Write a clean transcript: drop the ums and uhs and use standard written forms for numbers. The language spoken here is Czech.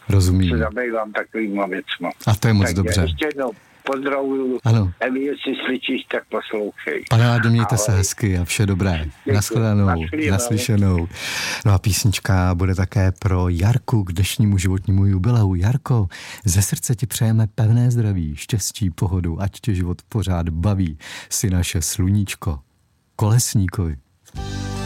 Rozumím. Se zabývám takovýma věcma. A to je moc tak dobře. Ještě jednou pozdravuju. Ano. Evi, jestli slyšíš, tak poslouchej. Pane Láďo, mějte se hezky a vše dobré. Nashledanou, naslyšenou. No a písnička bude také pro Jarku k dnešnímu životnímu jubileu. Jarko, ze srdce ti přejeme pevné zdraví, štěstí, pohodu, ať tě život pořád baví. Jsi naše sluníčko. Kolesníkovi.